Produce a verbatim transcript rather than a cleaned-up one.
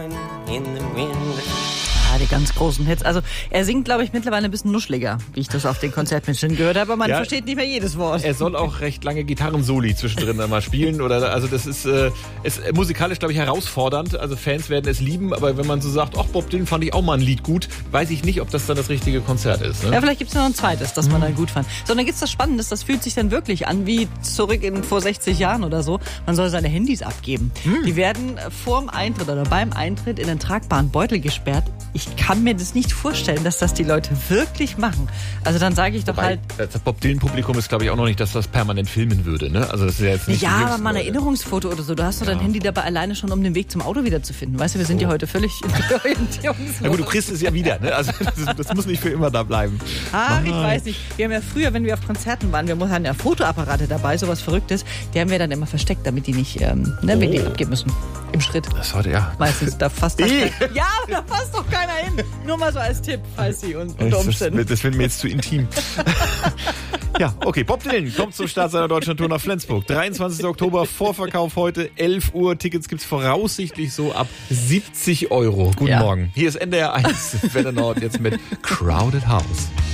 In the wind. Ah, die ganz großen Hits. Also er singt, glaube ich, mittlerweile ein bisschen nuschliger, wie ich das auf den Konzertmitschnitten gehört habe, aber man Ja, versteht nicht mehr jedes Wort. Er soll auch recht lange Gitarrensoli zwischendrin mal spielen. Oder, also das ist, äh, ist musikalisch, glaube ich, herausfordernd. Also Fans werden es lieben, aber wenn man so sagt, ach, Bob Dylan fand ich auch mal ein Lied gut, weiß ich nicht, ob das dann das richtige Konzert ist. Ne? Ja, vielleicht gibt es noch ein zweites, das man dann gut fand. So, und dann gibt es das Spannendes, das fühlt sich dann wirklich an wie zurück in vor sechzig Jahren oder so. Man soll seine Handys abgeben. Hm. Die werden vorm Eintritt oder beim Eintritt in den tragbaren Beutel gesperrt. Ich kann mir das nicht vorstellen, dass das die Leute wirklich machen. Also dann sage ich doch Wobei, halt... Das Bob Dylan-Publikum ist, glaube ich, auch noch nicht, dass das permanent filmen würde. Ne? Also das ist ja jetzt nicht Ja, die aber jüngsten mal ein Leute. Erinnerungsfoto oder so. Du hast doch Ja. dein Handy dabei alleine schon, um den Weg zum Auto wieder zu finden. Weißt du, wir sind So. ja heute völlig orientierungslos. Na gut, du kriegst es ja wieder. Ne? Also das, das muss nicht für immer da bleiben. Ah, ich Nein. weiß nicht. Wir haben ja früher, wenn wir auf Konzerten waren, wir hatten ja Fotoapparate dabei, sowas Verrücktes. Die haben wir dann immer versteckt, damit die nicht, ähm, ne, wenn die Oh. abgeben müssen. Im Schritt. Das war ja. Meistens. Da fasst das Ih. kein, ja, da fasst doch keiner hin. Nur mal so als Tipp, falls sie un- unter Das, Umständen. das, das wird mir jetzt zu intim. Ja, okay. Bob Dylan kommt zum Start seiner Deutschlandtour nach Flensburg. dreiundzwanzigster Oktober, Vorverkauf heute, elf Uhr. Tickets gibt's voraussichtlich so ab siebzig Euro. Guten Ja. Morgen. Hier ist N D R eins. Wetternaut jetzt mit Crowded House.